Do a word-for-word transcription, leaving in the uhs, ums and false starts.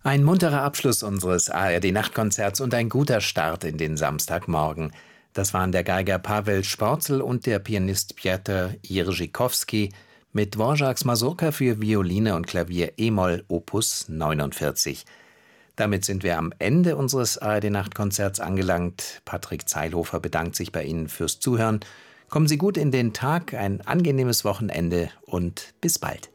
Ein munterer Abschluss unseres A R D-Nachtkonzerts und ein guter Start in den Samstagmorgen. Das waren der Geiger Pavel Sporzel und der Pianist Pjetr Jiřikovský mit Dvořáks Mazurka für Violine und Klavier e-Moll Opus neunundvierzig. Damit sind wir am Ende unseres A R D-Nachtkonzerts angelangt. Patrick Zeilhofer bedankt sich bei Ihnen fürs Zuhören. Kommen Sie gut in den Tag, ein angenehmes Wochenende und bis bald.